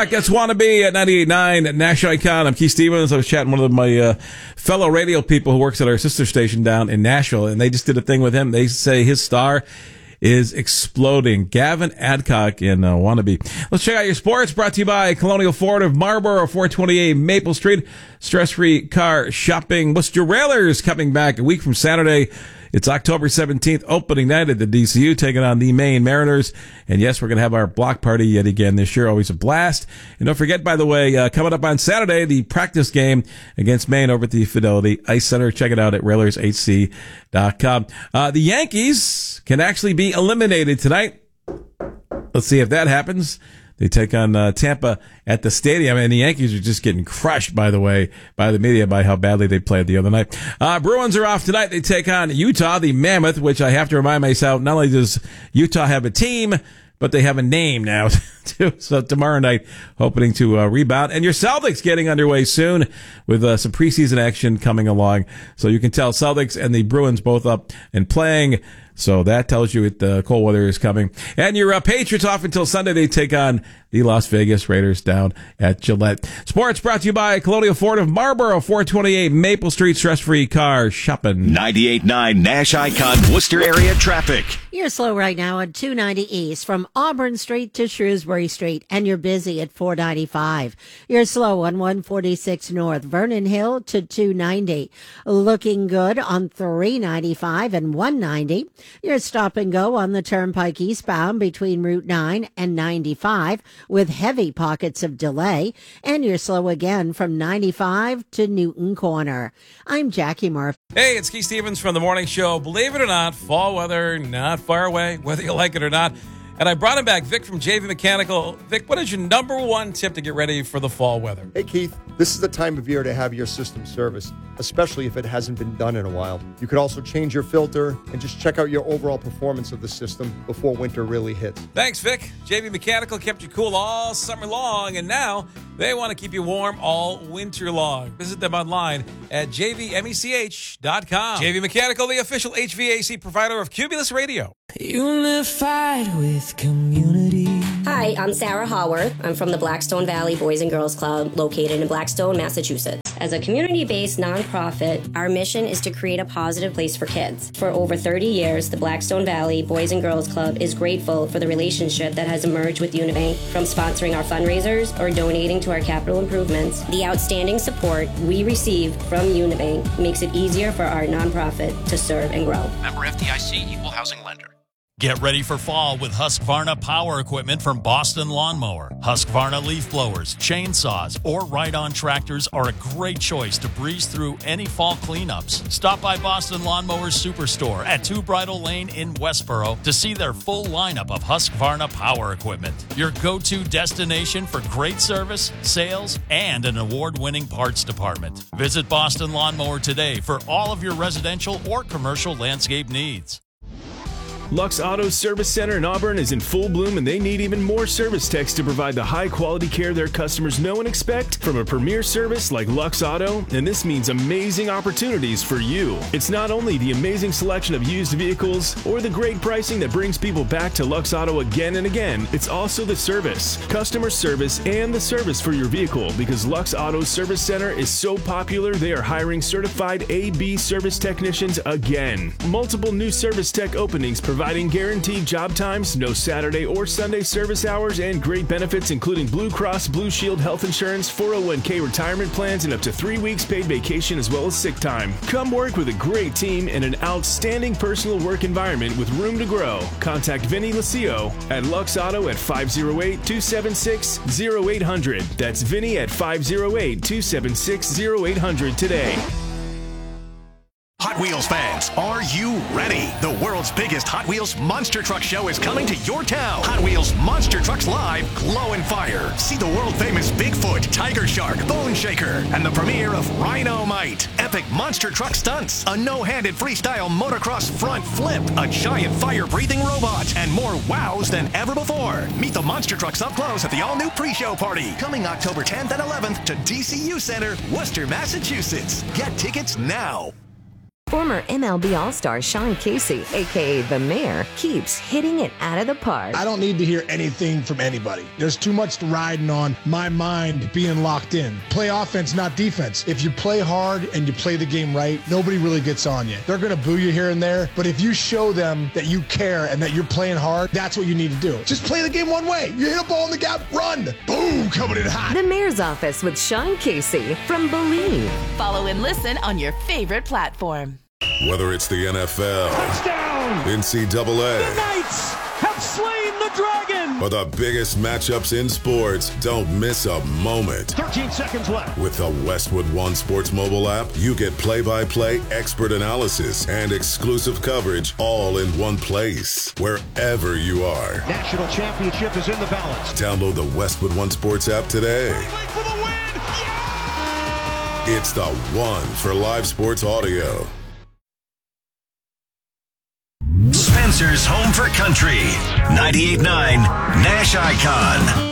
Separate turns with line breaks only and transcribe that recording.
It's Wannabe at 98.9 National Icon. I'm Keith Stevens. I was chatting with one of my fellow radio people who works at our sister station down in Nashville, and they just did a thing with him. They say his star is exploding. Gavin Adcock in Wannabe. Let's check out your sports. Brought to you by Colonial Ford of Marlboro, 428 Maple Street. Stress-free car shopping. Worcester Railers coming back a week from Saturday. It's October 17th, opening night at the DCU, taking on the Maine Mariners. And yes, we're going to have our block party yet again this year. Always a blast. And don't forget, by the way, coming up on Saturday, the practice game against Maine over at the Fidelity Ice Center. Check it out at RailersHC.com. The Yankees can actually be eliminated tonight. Let's see if that happens. They take on Tampa at the stadium, and the Yankees are just getting crushed, by the way, by the media by how badly they played the other night. Bruins are off tonight. They take on Utah, the Mammoth, which I have to remind myself, not only does Utah have a team, but they have a name now, too. So tomorrow night, hoping to rebound. And your Celtics getting underway soon with some preseason action coming along. So you can tell Celtics and the Bruins both up and playing. So that tells you the cold weather is coming. And your Patriots off until Sunday. They take on the Las Vegas Raiders down at Gillette. Sports brought to you by Colonial Ford of Marlboro, 428 Maple Street. Stress-free car shopping.
98.9 Nash Icon Worcester area traffic.
You're slow right now on 290 East from Auburn Street to Shrewsbury Street, and you're busy at 495. You're slow on 146 North Vernon Hill to 290. Looking good on 395 and 190. You're stop and go on the Turnpike eastbound between Route 9 and 95 with heavy pockets of delay. And you're slow again from 95 to Newton Corner. I'm Jackie Murphy.
Hey, it's Keith Stevens from The Morning Show. Believe it or not, fall weather not far away, whether you like it or not. And I brought him back, Vic from JV Mechanical. Vic, what is your number one tip to get ready for the fall weather?
Hey, Keith, this is the time of year to have your system serviced, especially if it hasn't been done in a while. You could also change your filter and just check out your overall performance of the system before winter really hits.
Thanks, Vic. JV Mechanical kept you cool all summer long, and now they want to keep you warm all winter long. Visit them online at jvmech.com. JV Mechanical, the official HVAC provider of Cumulus Radio.
Unified with community.
Hi, I'm Sarah Haworth. I'm from the Blackstone Valley Boys and Girls Club located in Blackstone, Massachusetts. As a community-based nonprofit, our mission is to create a positive place for kids. For over 30 years, the Blackstone Valley Boys and Girls Club is grateful for the relationship that has emerged with Unibank, from sponsoring our fundraisers or donating to our capital improvements. The outstanding support we receive from Unibank makes it easier for our nonprofit to serve and grow.
Member FDIC, Equal Housing Lender.
Get ready for fall with Husqvarna power equipment from Boston Lawnmower. Husqvarna leaf blowers, chainsaws, or ride-on tractors are a great choice to breeze through any fall cleanups. Stop by Boston Lawnmower's Superstore at 2 Bridle Lane in Westboro to see their full lineup of Husqvarna power equipment. Your go-to destination for great service, sales, and an award-winning parts department. Visit Boston Lawnmower today for all of your residential or commercial landscape needs.
Lux Auto's Service Center in Auburn is in full bloom, and they need even more service techs to provide the high-quality care their customers know and expect from a premier service like Lux Auto, and this means amazing opportunities for you. It's not only the amazing selection of used vehicles or the great pricing that brings people back to Lux Auto again and again, it's also the service, customer service, and the service for your vehicle, because Lux Auto's Service Center is so popular they are hiring certified A/B service technicians again. Multiple new service tech openings providing guaranteed job times, no Saturday or Sunday service hours, and great benefits including Blue Cross Blue Shield health insurance, 401k retirement plans, and up to 3 weeks paid vacation as well as sick time. Come work with a great team in an outstanding personal work environment with room to grow. Contact Vinny Lucio at Lux Auto at 508-276-0800. That's Vinny at 508-276-0800 today.
Hot Wheels fans, are you ready? The world's biggest Hot Wheels Monster Truck Show is coming to your town. Hot Wheels Monster Trucks Live, Glow and Fire. See the world-famous Bigfoot, Tiger Shark, Bone Shaker, and the premiere of Rhino-Mite. Epic monster truck stunts, a no-handed freestyle motocross front flip, a giant fire-breathing robot, and more wows than ever before. Meet the monster trucks up close at the all-new pre-show party, coming October 10th and 11th to DCU Center, Worcester, Massachusetts. Get tickets now.
Former MLB All-Star Sean Casey, a.k.a. The Mayor, keeps hitting it out of the park.
I don't need to hear anything from anybody. There's too much riding on my mind being locked in. Play offense, not defense. If you play hard and you play the game right, nobody really gets on you. They're going to boo you here and there, but if you show them that you care and that you're playing hard, that's what you need to do. Just play the game one way. You hit a ball in the gap, run. Boom, coming in hot.
The Mayor's Office with Sean Casey from Believe.
Follow and listen on your favorite platform.
Whether it's the NFL,
touchdown,
NCAA,
the Knights have slain the dragon,
or the biggest matchups in sports, don't miss a moment.
13 seconds left.
With the Westwood One Sports mobile app, you get play-by-play expert analysis and exclusive coverage all in one place, wherever you are.
National championship is in the balance.
Download the Westwood One Sports app today.
For the win! Yeah!
It's the one for live sports audio.
Spencer's Home for Country, 98.9 Nash Icon.